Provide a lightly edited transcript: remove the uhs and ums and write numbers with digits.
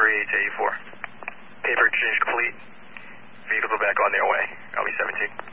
38 to 84. Paper exchange complete. Vehicles are back on their way. LB 17.